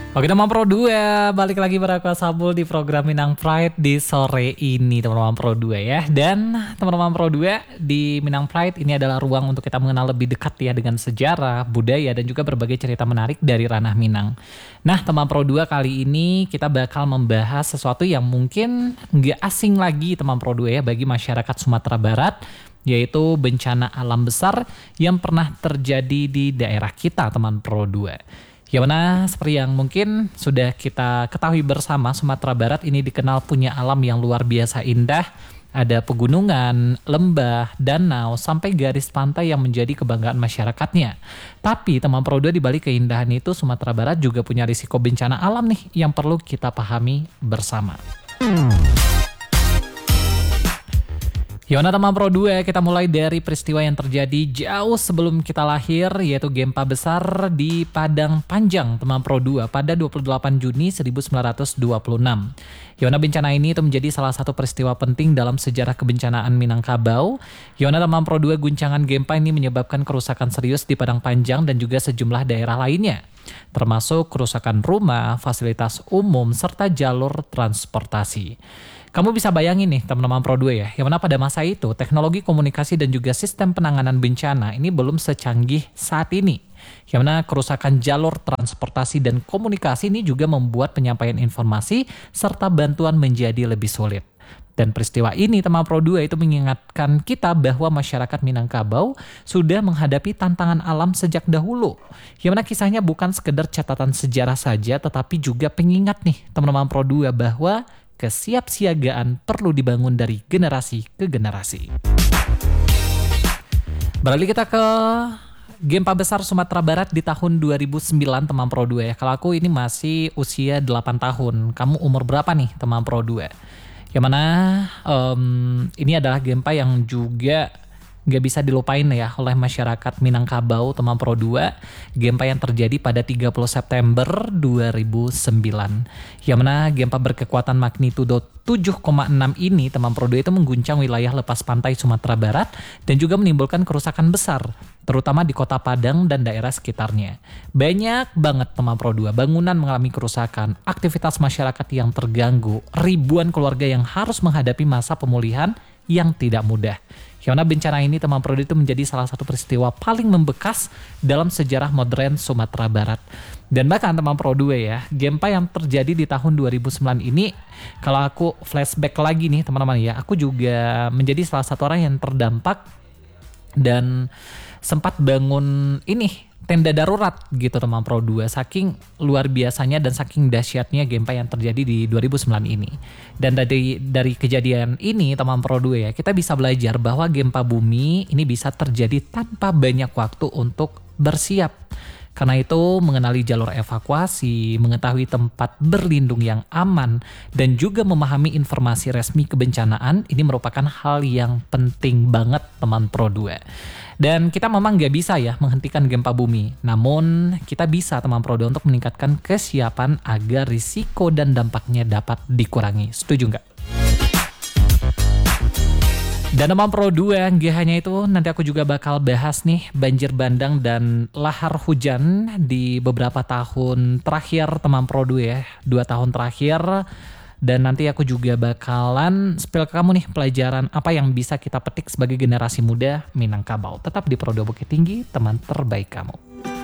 Oke teman Pro 2, balik lagi berakwa Sabul di program Minang Pride di sore ini teman-teman Pro 2 ya. Dan teman-teman Pro 2 di Minang Pride ini adalah ruang untuk kita mengenal lebih dekat ya dengan sejarah, budaya dan juga berbagai cerita menarik dari ranah Minang. Nah teman Pro 2 kali ini kita bakal membahas sesuatu yang mungkin nggak asing lagi teman Pro 2 ya bagi masyarakat Sumatera Barat, yaitu bencana alam besar yang pernah terjadi di daerah kita teman Pro 2. Yang mana seperti yang mungkin sudah kita ketahui bersama, Sumatera Barat ini dikenal punya alam yang luar biasa indah. Ada pegunungan, lembah, danau, sampai garis pantai yang menjadi kebanggaan masyarakatnya. Tapi teman Pro 2 di balik keindahan itu, Sumatera Barat juga punya risiko bencana alam nih yang perlu kita pahami bersama. Yona teman Pro 2, kita mulai dari peristiwa yang terjadi jauh sebelum kita lahir, yaitu gempa besar di Padang Panjang teman Pro 2 pada 28 Juni 1926. Yona bencana ini itu menjadi salah satu peristiwa penting dalam sejarah kebencanaan Minangkabau. Yona teman Pro 2, guncangan gempa ini menyebabkan kerusakan serius di Padang Panjang dan juga sejumlah daerah lainnya, termasuk kerusakan rumah, fasilitas umum, serta jalur transportasi. Kamu bisa bayangin nih teman-teman Pro 2 ya, yang mana pada masa itu teknologi komunikasi dan juga sistem penanganan bencana ini belum secanggih saat ini. Yang mana kerusakan jalur transportasi dan komunikasi ini juga membuat penyampaian informasi serta bantuan menjadi lebih sulit. Dan peristiwa ini teman Pro 2 itu mengingatkan kita bahwa masyarakat Minangkabau sudah menghadapi tantangan alam sejak dahulu. Yang mana kisahnya bukan sekedar catatan sejarah saja, tetapi juga pengingat nih teman-teman Pro 2 bahwa kesiapsiagaan perlu dibangun dari generasi ke generasi. Beralih kita ke gempa besar Sumatera Barat di tahun 2009 teman Pro 2 ya. Kalau aku ini masih usia 8 tahun. Kamu umur berapa nih teman Pro 2? Yang mana ini adalah gempa yang juga gak bisa dilupain ya oleh masyarakat Minangkabau teman Pro 2. Gempa yang terjadi pada 30 September 2009. Yang mana gempa berkekuatan magnitudo 7,6 ini teman Pro 2 itu mengguncang wilayah lepas pantai Sumatera Barat dan juga menimbulkan kerusakan besar, terutama di kota Padang dan daerah sekitarnya. Banyak banget teman Pro 2, bangunan mengalami kerusakan, aktivitas masyarakat yang terganggu, ribuan keluarga yang harus menghadapi masa pemulihan yang tidak mudah. Yang mana bencana ini teman Pro 2 itu menjadi salah satu peristiwa paling membekas dalam sejarah modern Sumatera Barat. Dan bahkan teman Pro 2 ya, gempa yang terjadi di tahun 2009 ini, kalau aku flashback lagi nih teman-teman ya, aku juga menjadi salah satu orang yang terdampak dan sempat bangun ini tenda darurat gitu teman Pro 2, saking luar biasanya dan saking dahsyatnya gempa yang terjadi di 2009 ini. Dan dari kejadian ini teman Pro 2 ya, kita bisa belajar bahwa gempa bumi ini bisa terjadi tanpa banyak waktu untuk bersiap. Karena itu mengenali jalur evakuasi, mengetahui tempat berlindung yang aman, dan juga memahami informasi resmi kebencanaan ini merupakan hal yang penting banget teman Pro 2. Dan kita memang nggak bisa ya menghentikan gempa bumi, namun kita bisa teman Pro 2 untuk meningkatkan kesiapan agar risiko dan dampaknya dapat dikurangi. Setuju nggak? Dan teman Pro 2, nggak hanya itu, nanti aku juga bakal bahas nih banjir bandang dan lahar hujan di beberapa tahun terakhir teman Pro 2 ya, 2 tahun terakhir. Dan nanti aku juga bakalan spill ke kamu nih pelajaran apa yang bisa kita petik sebagai generasi muda Minangkabau. Tetap di Pro 2 Bukit Tinggi, teman terbaik kamu.